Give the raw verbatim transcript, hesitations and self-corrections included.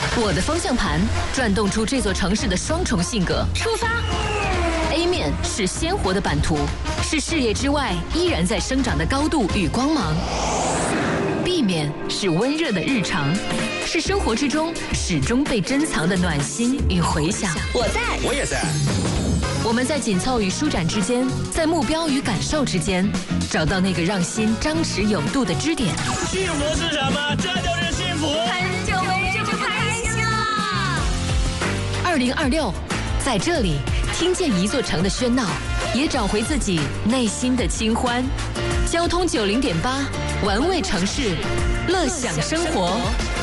我的方向盘转动出这座城市的双重性格。出发 ！A 面是鲜活的版图，是视野之外依然在生长的高度与光芒。B 面是温热的日常，是生活之中始终被珍藏的暖心与回响。 我在， 我也在。 我们在紧凑与舒展之间，在目标与感受之间，找到那个让心张弛有度的支点。 幸福是什么？这就是幸福。 很久没这么开心了。 二零二六，在这里听见一座城的喧闹，也找回自己内心的清欢。交通九零点八，玩味城市，乐享生活。